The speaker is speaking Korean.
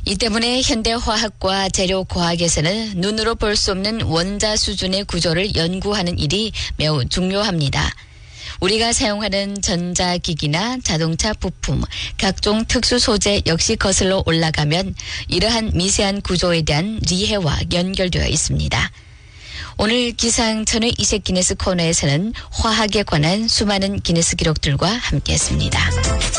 이 때문에 현대화학과 재료과학에서는 눈으로 볼 수 없는 원자 수준의 구조를 연구하는 일이 매우 중요합니다. 우리가 사용하는 전자기기나 자동차 부품, 각종 특수 소재 역시 거슬러 올라가면 이러한 미세한 구조에 대한 리해와 연결되어 있습니다. 오늘 기상천의 이색 기네스 코너에서는 화학에 관한 수많은 기네스 기록들과 함께했습니다.